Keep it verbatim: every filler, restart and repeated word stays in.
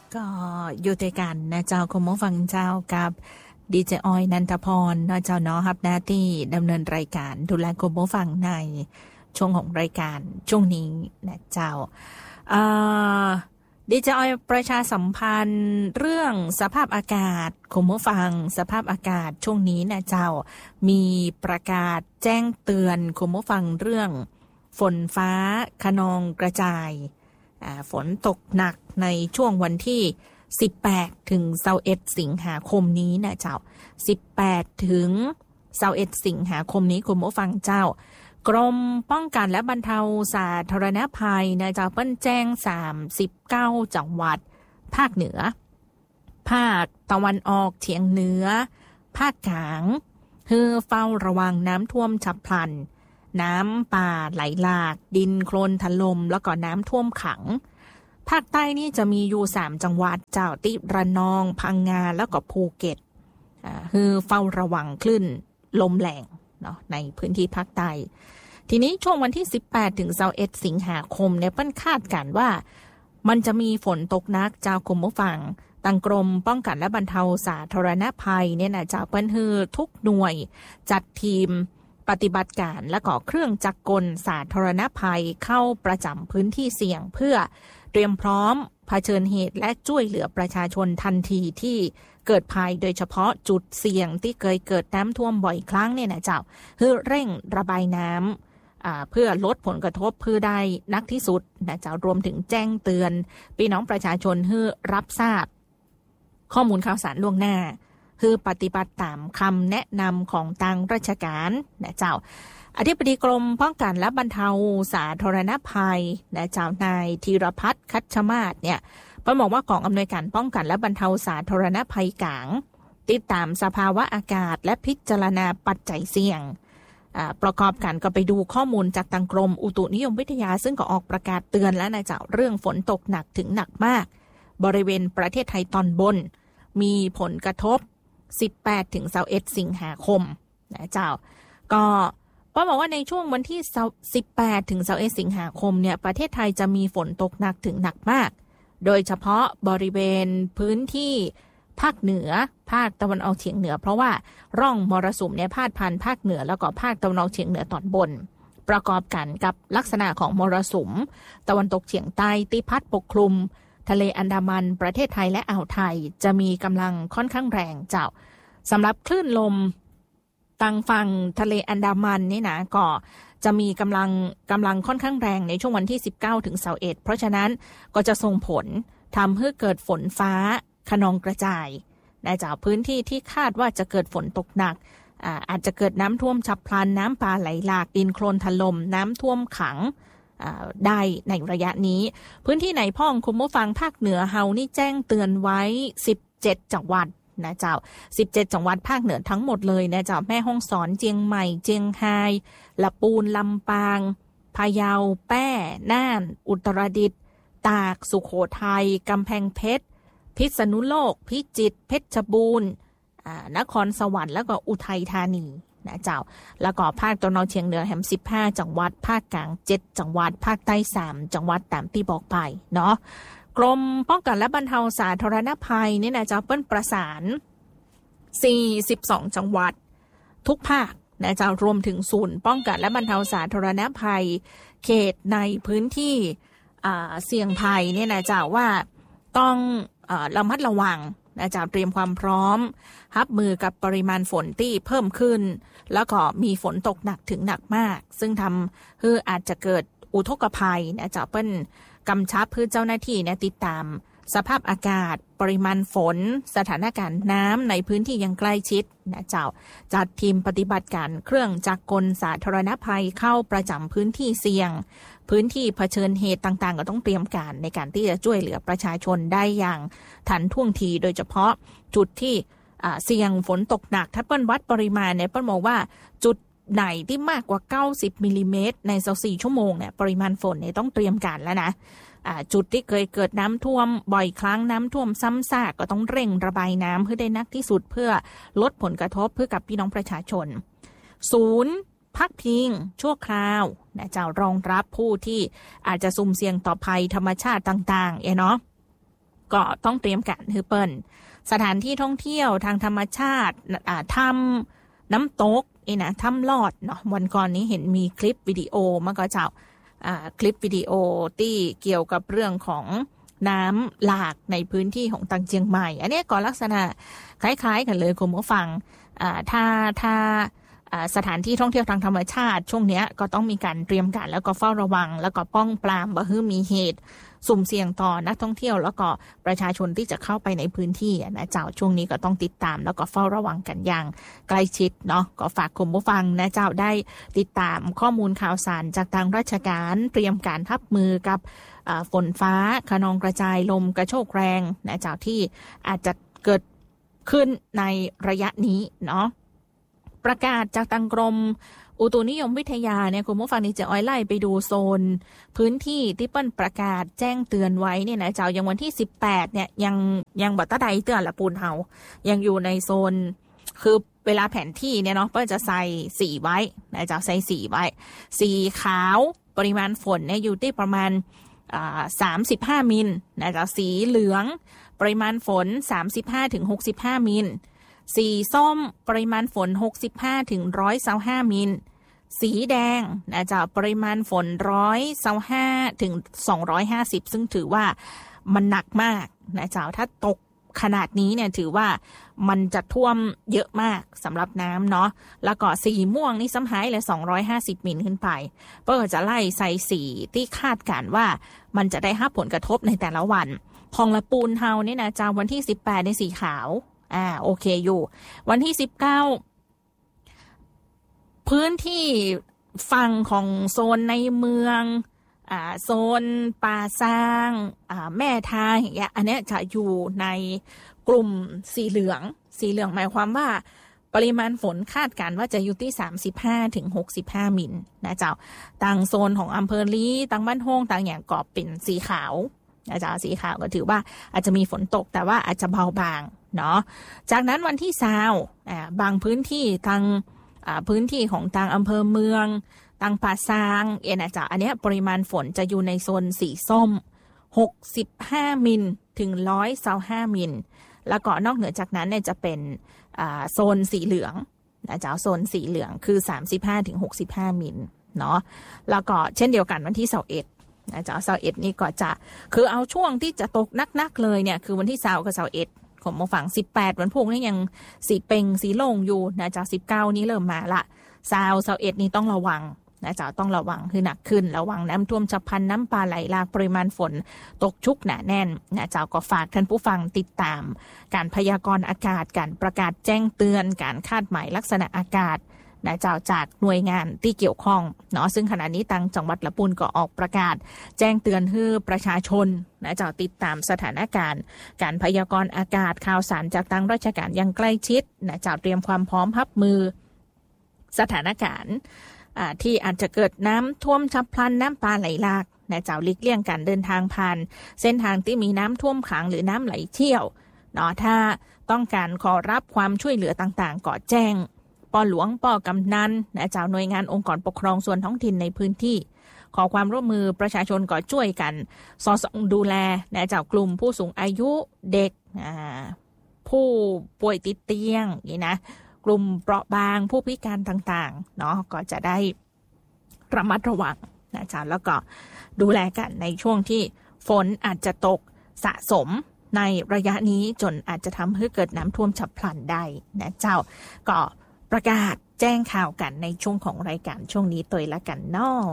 ก็อยู่ด้วยกันนะเจ้าคุณผู้ฟังเจ้ากับดีเจออยนันทพรนะเจ้าเนาะรับหน้าที่ดำเนินรายการดูแลคุณผู้ฟังในช่วงของรายการช่วงนี้นะเจ้าดีเจออยประชาสัมพันธ์เรื่องสภาพอากาศคุณผู้ฟังสภาพอากาศช่วงนี้นะเจ้ามีประกาศแจ้งเตือนคุณผู้ฟังเรื่องฝนฟ้าคะนองกระจายฝนตกหนักในช่วงวันที่สิบแปดถึงยี่สิบเอ็ดสิงหาคมนี้นะเจ้าสิบแปดถึงยี่สิบเอ็ดสิงหาคมนี้คุณผู้ฟังเจ้ากรมป้องกันและบรรเทาสาธารณภัยนะเจ้าเปิ้นแจ้งสามสิบเก้าจังหวัดภาคเหนือภาคตะวันออกเฉียงเหนือภาคกลางให้เฝ้าระวังน้ำท่วมฉับพลันน้ำป่าไหลหลากดินโคลนถล่มแล้วก็น้ำท่วมขังภาคใต้นี่จะมีอยู่สามจังหวัดเจ้าติระนองพังงาแล้วก็ภูเก็ตอ่าคือเฝ้าระวังคลื่นลมแรงเนาะในพื้นที่ภาคใต้ทีนี้ช่วงวันที่สิบแปดถึงยี่สิบเอ็ดสิงหาคมเนี่ยเปิ้นคาดการว่ามันจะมีฝนตกหนักเจ้าคุณผู้ฟังทางกรมป้องกันและบรรเทาสาธารณภัยเนี่ยนะเจ้าเปิ้นคือทุกหน่วยจัดทีมปฏิบัติการและก็เครื่องจักรกลสาธารณภัยเข้าประจำพื้นที่เสี่ยงเพื่อเตรียมพร้อมเผชิญเหตุและช่วยเหลือประชาชนทันทีที่เกิดภัยโดยเฉพาะจุดเสี่ยงที่เคยเกิดน้ำท่วมบ่อยครั้งเนี่ยนะเจ้าเพื่อเร่งระบายน้ำเพื่อลดผลกระทบเพื่อได้นักที่สุดนะเจ้ารวมถึงแจ้งเตือนพี่น้องประชาชนให้รับทราบข้อมูลข่าวสารล่วงหน้าคือปฏิบัติตามคำแนะนำของทางราชการนะเจ้าอธิบดีกรมป้องกันและบรรเทาสาธารณภัยนะเจ้านายธีรพัฒน์คัชมาศเนี่ยเพิ่นบอกว่ากองอำนวยการป้องกันและบรรเทาสาธารณภัยกลางติดตามสภาวะอากาศและพิจารณาปัจจัยเสี่ยงประกอบกันก็ไปดูข้อมูลจากทางกรมอุตุนิยมวิทยาซึ่งก็ออกประกาศเตือนแล้วนะเจ้าเรื่องฝนตกหนักถึงหนักมากบริเวณประเทศไทยตอนบนมีผลกระทบสิบแปดถึงยี่สิบเอ็ดสิงหาคมนะเจ้าก็ป้าบอกว่าในช่วงวันที่สิบแปดถึงยี่สิบเอ็ดสิงหาคมเนี่ยประเทศไทยจะมีฝนตกหนักถึงหนักมากโดยเฉพาะบริเวณพื้นที่ภาคเหนือภาคตะวันออกเฉียงเหนือเพราะว่าร่องมรสุมเนี่ยพาดผ่านภาคเหนือแล้วก็ภาคตะวันออกเฉียงเหนือตอนบนประกอบกันกับลักษณะของมรสุมตะวันตกเฉียงใต้ที่พัดปกคลุมทะเลอันดามันประเทศไทยและอ่าวไทยจะมีกำลังค่อนข้างแรงเจ้าสำหรับคลื่นลมทางฝั่งทะเลอันดามันนี่นะก็จะมีกำลังกำลังค่อนข้างแรงในช่วงวันที่สิบเก้าถึงยี่สิบเอ็ดเพราะฉะนั้นก็จะส่งผลทำให้เกิดฝนฟ้าคะนองกระจายในจากพื้นที่ที่คาดว่าจะเกิดฝนตกหนัก อา, อาจจะเกิดน้ำท่วมฉับพลันน้ำป่าไหลหลากดินโคลนถล่มน้ำท่วมขังได้ในระยะนี้พื้นที่ไหนพ่องคุณผู้ฟังภาคเหนือเฮานี่แจ้งเตือนไว้สิบเจ็ดจังหวัดนะเจ้าสิบเจ็ดจังหวัดภาคเหนือทั้งหมดเลยนะเจ้าแม่ฮ่องสอนเจียงใหม่เจียงไฮ้ลำพูนลำปางพะเยาแป้น่านอุตรดิตถ์ตากสุโขทัยกำแพงเพชรพิษณุโลกพิจิตรเพชรบูรณ์นครสวรรค์แล้วก็อุทัยธานีนะเจ้าแล้วก็ภาคตะวันออกเฉียงเหนือแหมสิบห้าจังหวัดภาคกลางเจ็ดจังหวัดภาคใต้สามจังหวัดตามที่บอกไปเนาะกรมป้องกันและบรรเทาสาธารณภัยนี่นะเจ้าเปิ้นประสานสี่สิบสองจังหวัดทุกภาคนะเจ้ารวมถึงศูนย์ป้องกันและบรรเทาสาธารณภัยเขตในพื้นที่เสี่ยงภัยเนี่ยนะเจ้าว่าต้องระมัดระวังนะเจ้าเตรียมความพร้อมรับมือกับปริมาณฝนที่เพิ่มขึ้นแล้วก็มีฝนตกหนักถึงหนักมากซึ่งทำให้อาจจะเกิดอุทกภัยนะเจ้าเปิ้นกำชับเพื่อเจ้าหน้าที่นะติดตามสภาพอากาศปริมาณฝนสถานการณ์น้ำในพื้นที่ยังใกล้ชิดนะเจ้าจัดทีมปฏิบัติการเครื่องจักรกลสาธารณภัยเข้าประจำพื้นที่เสี่ยงพื้นที่เผชิญเหตุต่างๆก็ต้องเตรียมการในการที่จะช่วยเหลือประชาชนได้อย่างทันท่วงทีโดยเฉพาะจุดที่เสี่ยงฝนตกหนักถ้าเปิ้ลวัดปริมาณเนี่ยเปิ้ลมองว่าจุดไหนที่มากกว่าเก้าสิบมิลลิเมตรในยี่สิบสี่ชั่วโมงเนี่ยปริมาณฝนเนี่ยต้องเตรียมการแล้วนะจุดที่เคยเกิดน้ำท่วมบ่อยครั้งน้ำท่วมซ้ำซากก็ต้องเร่งระบายน้ำให้ได้นักที่สุดเพื่อลดผลกระทบเพื่อกับพี่น้องประชาชนศูนย์พักพิงชั่วคราวนะจะรองรับผู้ที่อาจจะสุ่มเสี่ยงต่อภัยธรรมชาติต่างๆเนาะก็ต้องเตรียมการฮือเปิ้นสถานที่ท่องเที่ยวทางธรรมชาติอ่าทำน้ำตกนี่นะทำลอดเนาะวันก่อนนี้เห็นมีคลิปวิดีโอมาก็เจ้าอ่าคลิปวิดีโอที่เกี่ยวกับเรื่องของน้ำหลากในพื้นที่ของตังเจียงใหม่อันนี้ก็ลักษณะคล้ายๆกันเลยคุณผู้ฟังอ่าถ้าถ้าสถานที่ท่องเที่ยวทางธรรมชาติช่วงนี้ก็ต้องมีการเตรียมการแล้วก็เฝ้าระวังแล้วก็ป้องปรามบ่ให้มีเหตุสุ่มเสี่ยงต่อนักท่องเที่ยวแล้วก็ประชาชนที่จะเข้าไปในพื้นที่นะเจ้าช่วงนี้ก็ต้องติดตามแล้วก็เฝ้าระวังกันอย่างใกล้ชิดเนาะก็ฝากคุณผู้ฟังนะเจ้าได้ติดตามข้อมูลข่าวสารจากทางราชการเตรียมการรับมือกับฝนฟ้าคะนองกระจายลมกระโชกแรงนะเจ้าที่อาจจะเกิดขึ้นในระยะนี้เนาะประกาศจากทางกรมอุตุนิยมวิทยาเนี่ยคุณผู้ฟังนี่จะอ้อยไล่ไปดูโซนพื้นที่ที่เปิ้นประกาศแจ้งเตือนไว้เนี่ยนะเจ้าอย่างวันที่สิบแปดเนี่ยยังยังบัตรใดเตือนละปูนเฮายังอยู่ในโซนคือเวลาแผนที่เนี่ยเนาะเปิ้นจะใส่สีไว้นะเจ้าใส่สีไว้สีขาวปริมาณฝนเนี่ยอยู่ที่ประมาณอ่าสามสิบห้ามิลนะเจ้าสีเหลืองปริมาณฝน สามสิบห้าถึงหกสิบห้า มิลสีส้มปริมาณฝน หกสิบห้าถึงหนึ่งร้อยยี่สิบห้า มิลสีแดงนะจ๊ะปริมาณฝนหนึ่งร้อยยี่สิบห้าถึงสองร้อยห้าสิบซึ่งถือว่ามันหนักมากนะจ๊ะถ้าตกขนาดนี้เนี่ยถือว่ามันจะท่วมเยอะมากสำหรับน้ำเนาะแล้วก็สีม่วงนี่ซ้ำหายเลยสองร้อยห้าสิบมิลขึ้นไปเพื่อจะไล่ใส่สีที่คาดการว่ามันจะได้รับผลกระทบในแต่ละวันของละปูนเฮาเนี่ยนะจ๊ะวันที่สิบแปดในสีขาวอ่าโอเคอยู่วันที่สิบเก้าพื้นที่ฝั่งของโซนในเมืองอ่าโซนป่าซางอ่าแม่ทางอย่างเงี้ยอันเนี้ยจะอยู่ในกลุ่มสีเหลืองสีเหลืองหมายความว่าปริมาณฝนคาดการว่าจะอยู่ที่สามสิบห้าถึงหกสิบห้ามิลนะเจ้าต่างโซนของอำเภอลีต่างบ้านโฮงต่างอย่างก็เป็นสีขาวนะเจ้าสีขาวก็ถือว่าอาจจะมีฝนตกแต่ว่าอาจจะเบาบางเนาะจากนั้นวันที่สามอ่าบางพื้นที่ทางอ่าพื้นที่ของทางอำเภอเมืองทางป่าซางเอ็นอาจารย์อันเนี้ยปริมาณฝนจะอยู่ในโซนสีส้มหกสิบห้ามิลถึงหนึ่งร้อยยี่สิบห้ามิลแล้วก็นอกเหนือจากนั้นเนี่ยจะเป็นอ่าโซนสีเหลืองอาจารย์โซนสีเหลืองคือสามสิบห้าถึงหกสิบห้ามิลเนาะแล้วก็เช่นเดียวกันวันที่ยี่สิบเอ็ดอาจารย์ยี่สิบเอ็ดนี่ก็จะคือเอาช่วงที่จะตกนักๆเลยเนี่ยคือวันที่ยี่สิบกับยี่สิบเอ็ดของมาฝั่งสิบแปดวันพุ่งนี่ยังสีเป่งสีโล่งอยู่นะจากสิบเก้านี้เริ่มมาละซาวซาวเอ็ดนี่ต้องระวังนะจ๊ะต้องระวังคือหนักขึ้นระวังน้ำท่วมฉับพลันน้ำป่าไหลหลากปริมาณฝนตกชุกหนาแน่นนะจ๊ะก็ฝากท่านผู้ฟังติดตามการพยากรณ์อากาศการประกาศแจ้งเตือนการคาดหมายลักษณะอากาศนะจ๊ะจากหน่วยงานที่เกี่ยวข้องเนาะซึ่งขณะนี้ทางจังหวัดละปูนก็ออกประกาศแจ้งเตือนให้ประชาชนนะจ๊ะติดตามสถานการณ์การพยากรณ์อากาศข่าวสารจากทางราชการอย่างใกล้ชิดนะจ๊ะเตรียมความพร้อมรับมือสถานการณ์ที่อาจจะเกิดน้ำท่วมฉับพลันน้ำป่าไหลหลากนะเจ้าหลีกเลี่ยงการเดินทางผ่านเส้นทางที่มีน้ำท่วมขังหรือน้ำไหลเชี่ยวเนาะถ้าต้องการขอรับความช่วยเหลือต่างๆก็แจ้งป.หลวงป.กำนันนะเจ้าหน่วยงานองค์กรปกครองส่วนท้องถิ่นในพื้นที่ขอความร่วมมือประชาชนก็ช่วยกันสอดส่องดูแลนะเจ้ากลุ่มผู้สูงอายุเด็กผู้ป่วยติดเตียงนี่นะกลุ่มเปราะบางผู้พิการต่างๆเนาะก็จะได้ระมัดระวังนะจ๊ะแล้วก็ดูแลกันในช่วงที่ฝนอาจจะตกสะสมในระยะนี้จนอาจจะทำให้เกิดน้ำท่วมฉับพลันได้นะเจ้าก็ประกาศแจ้งข่าวกันในช่วงของรายการช่วงนี้ตัวละกันเนาะ